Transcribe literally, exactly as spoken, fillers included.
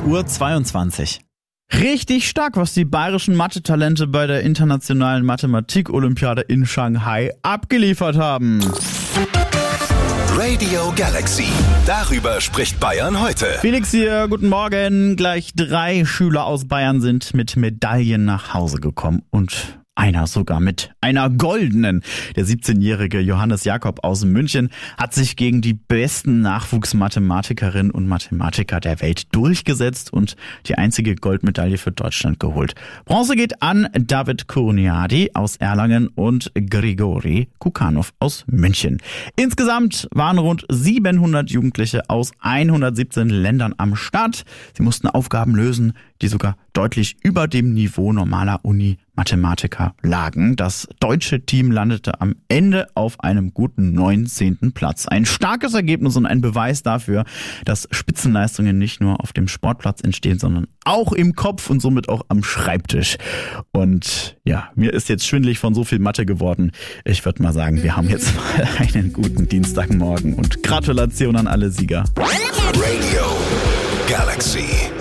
acht Uhr zweiundzwanzig. Richtig stark, was die bayerischen Mathe-Talente bei der internationalen Mathematik-Olympiade in Shanghai abgeliefert haben. Radio Galaxy. Darüber spricht Bayern heute. Felix hier, guten Morgen. Gleich drei Schüler aus Bayern sind mit Medaillen nach Hause gekommen und einer sogar mit einer goldenen. Der siebzehnjährige Johannes Jakob aus München hat sich gegen die besten Nachwuchsmathematikerinnen und Mathematiker der Welt durchgesetzt und die einzige Goldmedaille für Deutschland geholt. Bronze geht an David Kurniadi aus Erlangen und Grigori Kukanov aus München. Insgesamt waren rund siebenhundert Jugendliche aus hundertsiebzehn Ländern am Start. Sie mussten Aufgaben lösen, die sogar deutlich über dem Niveau normaler Uni-Mathematiker lagen. Das deutsche Team landete am Ende auf einem guten neunzehnten Platz. Ein starkes Ergebnis und ein Beweis dafür, dass Spitzenleistungen nicht nur auf dem Sportplatz entstehen, sondern auch im Kopf und somit auch am Schreibtisch. Und ja, mir ist jetzt schwindelig von so viel Mathe geworden. Ich würde mal sagen, wir haben jetzt mal einen guten Dienstagmorgen und Gratulation an alle Sieger. Radio Galaxy.